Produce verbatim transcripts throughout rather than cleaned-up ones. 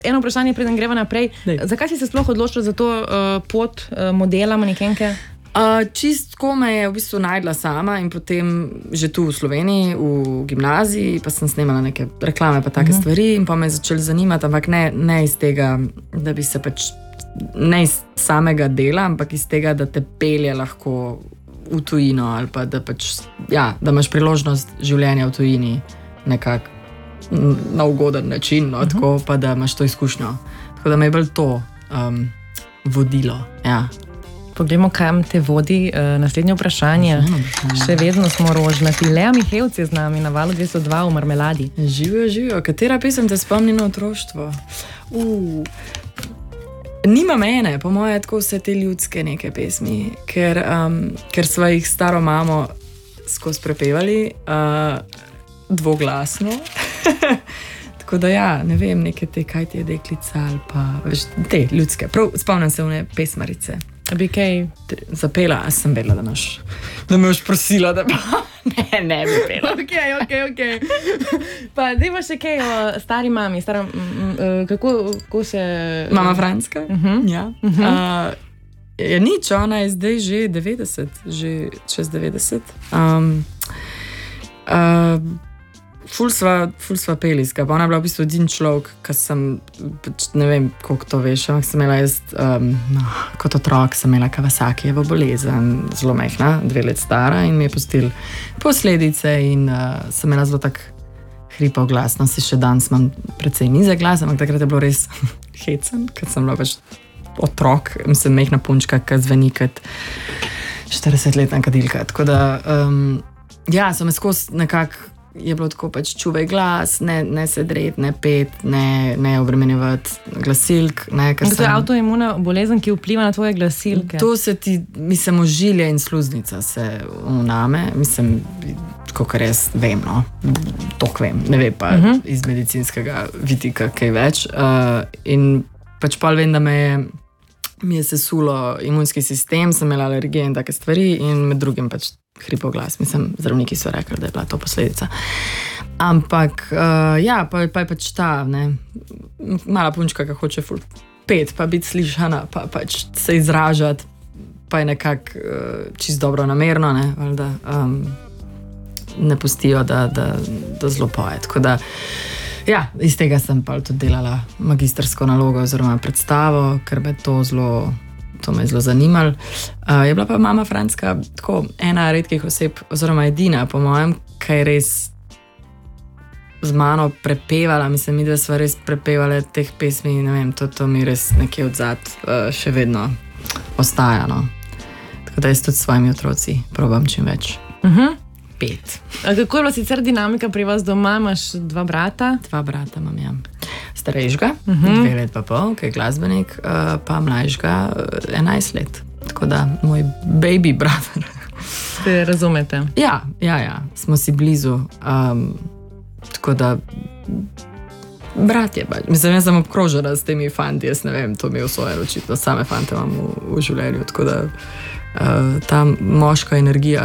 Eno vprašanje, preden greva naprej. Dej. Zakaj si se sploh odločila za to uh, pot uh, modela manekenke? Uh, čistko me je v bistvu najdla sama in potem že tu v Sloveniji, v gimnaziji, pa sem snemala neke reklame pa take uh-huh. stvari in pa me je začel zanimati, ampak ne, ne iz tega, da bi se pač, ne iz samega dela, ampak iz tega, da te pelje lahko v tujino ali pa da pač, ja, da imaš priložnost življenja v tujini nekako na ugoden način, no, uh-huh. tako pa da imaš to izkušnjo. Tako da me je bolj to um, vodilo, ja. Poglejmo, kam te vodi uh, naslednje vprašanje. Zmeno, Še vedno smo rožnati. Lea Mihevc je z nami na Valu dvesto dva v Marmeladi. Živijo, živijo. Katera pesem te spomni na otroštvo? Uh, nima mene, po moje, tako vse te ljudske neke pesmi, ker, um, ker sva jih staro mamo skozi prepevali uh, dvoglasno. Tako da ja, ne vem, neke te, kaj ti je deklica ali pa, veš, te ljudske. Prav spomnim se one pesmarice. Bi kaj zapela, a sem vedela, da imaš, da me boš prosila, da pa ne, ne bi pela. Ok, ok, ok. Pa dajmo še kaj o stari mami, stara, m, m, kako, kako se... Mama Franska? Uh-huh. Ja. Uh-huh. Uh, je nič, ona je zdaj že devetdeset, že čez devetdeset. Um, uh, Ful sva, ful sva peliska, pa ona je bila v bistvu edin človek, ki sem, ne vem, koliko to veš, ampak sem imela jaz, um, no, kot otrok sem imela Kawasakijevo bolezen, zelo mehna, dve let stara in mi je pustil posledice in uh, sem imela zelo tak hripav glas, no si še danes imam precej nizek glas, ampak takrat je bilo res hecen, ker sem bila pač otrok, mislim, mehna punčka, ki zveni kot štiridesetletna kadilka, tako da, um, ja, so me skozi nekako je bilo tako pač čuvaj glas, ne, ne se dret, ne pet, ne, ne obremenjevati glasilk. Ne, to je sem... avtoimuna bolezen, ki vpliva na tvoje glasilke. To se ti, mislim, ožilje in sluznica se vname, mislim, kakor jaz vem, no, tok vem, ne ve pa uh-huh. iz medicinskega vidika kaj več. Uh, in pač pa vem, da me je, mi je sesulo imunski sistem, sem imela alergije in take stvari in med drugim pač hripov glas. Mislim, zdravniki so rekli, da je bila to posledica. Ampak, uh, ja, pa, pa je pač ta, ne, mala punčka, ki hoče ful pet, pa biti slišana, pa pač se izražati, pa je nekako uh, čist dobro namerno, ne, valjda, um, ne pustijo, da, da, da zelo poje. Tako da, ja, iz tega sem pa tudi delala magistrsko nalogo oziroma predstavo, ker me to zelo to me je zelo zanimalo. Uh, je bila pa mama Franska tako ena redkih oseb, oziroma edina, po mojem, ki je res z mano prepevala, mislim, mi, da sva res prepevali teh pesmi, ne vem, to, to mi res nekje odzad uh, še vedno ostaja, no. Tako da jaz tudi s svojimi otroci probam čim več. Uh-huh. Pet. A kako je bila sicer dinamika pri vas doma? Imaš dva brata? Dva brata imam, ja. Starejšega, uh-huh. dve let pa pol, ki je glasbenik, uh, pa mlajšega, enajst let. Tako da, moj baby brother. Te razumete? Ja, ja, ja, smo si blizu. Um, tako da, brat je pač. Mislim, jaz sem obkrožena s temi fanti, jaz ne vem, to mi je usvojeno očitno, same fante imam v, v življenju, tako da uh, ta moška energija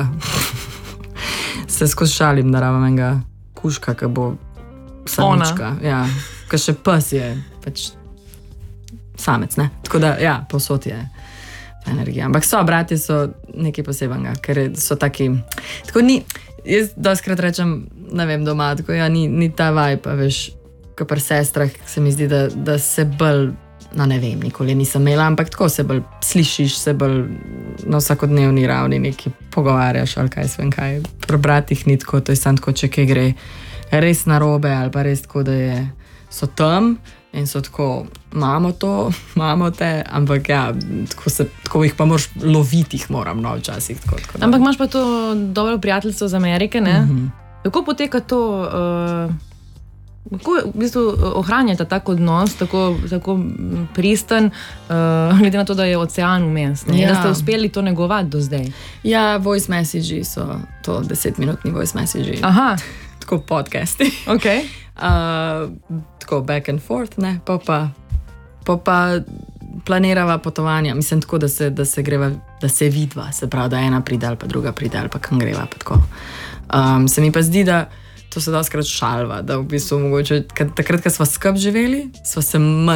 se skozi šalim, da rabam enega kuška, ki bo samička. Ja, ki še pes je pač samec, ne? Tako da, ja, povsod je ta energija. Ampak so, brati so nekaj posebenega, ker so taki, tako ni, jaz doskrat rečem, ne vem, doma, tako ja, ni, ni ta vibe, veš, kot pri sestrah, se mi zdi, da, da se bolj, no ne vem, nikoli nisem imela, ampak tako se bolj slišiš, se bolj na vsakodnevni ravni nekaj pogovarjaš, ali kaj svem kaj. Pri bratih ni tako, to je samo tako, če kaj gre res narobe, ali pa res tako, da je, so tam in so tako, imamo to, imamo te, ampak ja, tako, se, tako jih pa moraš loviti, jih moram, no, včasih. Tako, tako, ampak imaš pa to dobro prijateljstvo z Amerike, ne? Mm-hmm. Kako poteka to... Uh... Kako v bistvu ohranjate tak odnos, tako, tako pristen, uh, glede na to, da je ocean vmes, ja. Da ste uspeli to negovati do zdaj? Ja, voice message so to desetminutni voice message. Aha. Tako podcasti. Ok. Uh, tako back and forth, ne, pa pa, pa, pa planirava potovanja, mislim tako, da se, da se greva, da se vidva, se pravi, da ena pride ali pa druga pride ali pa kam greva, pa tako. Um, se mi pa zdi, da to se doskrat šalva, da v bistvu mogoče, kad, takrat, ko smo skup živeli, smo se